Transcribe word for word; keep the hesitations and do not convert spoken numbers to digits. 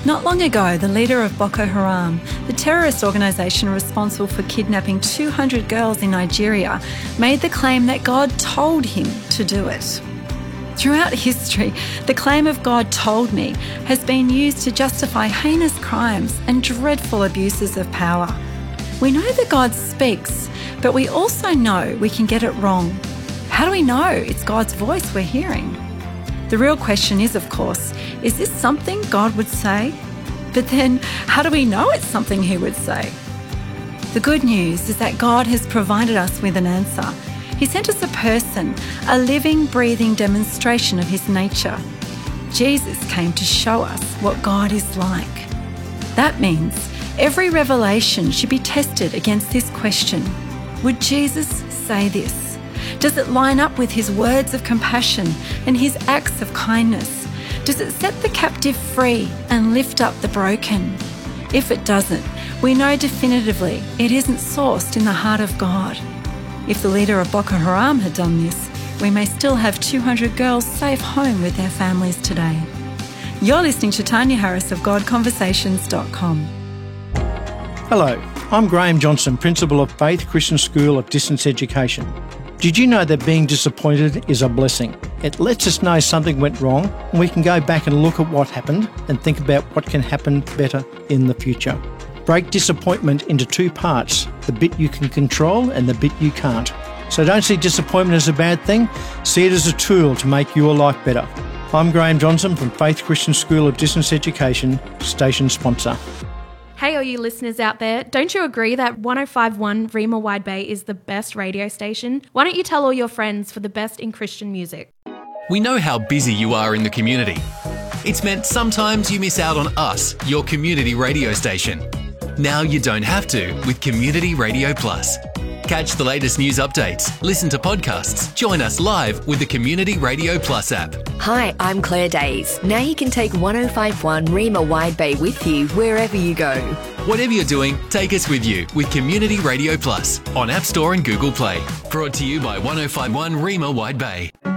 Not long ago, the leader of Boko Haram, the terrorist organisation responsible for kidnapping two hundred girls in Nigeria, made the claim that God told him to do it. Throughout history, the claim of God told me has been used to justify heinous crimes and dreadful abuses of power. We know that God speaks, but we also know we can get it wrong. How do we know it's God's voice we're hearing? The real question is, of course, is this something God would say? But then, how do we know it's something He would say? The good news is that God has provided us with an answer. He sent us a person, a living, breathing demonstration of His nature. Jesus came to show us what God is like. That means every revelation should be tested against this question. Would Jesus say this? Does it line up with His words of compassion and His acts of kindness? Does it set the captive free and lift up the broken? If it doesn't, we know definitively it isn't sourced in the heart of God. If the leader of Boko Haram had done this, we may still have two hundred girls safe home with their families today. You're listening to Tanya Harris of God Conversations dot com. Hello, I'm Graham Johnson, Principal of Faith Christian School of Distance Education. Did you know that being disappointed is a blessing? It lets us know something went wrong and we can go back and look at what happened and think about what can happen better in the future. Break disappointment into two parts, the bit you can control and the bit you can't. So don't see disappointment as a bad thing, see it as a tool to make your life better. I'm Graham Johnson from Faith Christian School of Distance Education, station sponsor. Hey, all you listeners out there, don't you agree that one oh five point one Rima Wide Bay is the best radio station? Why don't you tell all your friends for the best in Christian music? We know how busy you are in the community. It's meant sometimes you miss out on us, your community radio station. Now you don't have to with Community Radio Plus. Catch the latest news updates, listen to podcasts, join us live with the Community Radio Plus app. Hi, I'm Claire Days. Now you can take one oh five point one Rima Wide Bay with you wherever you go. Whatever you're doing, take us with you with Community Radio Plus on App Store and Google Play. Brought to you by one oh five point one Rima Wide Bay.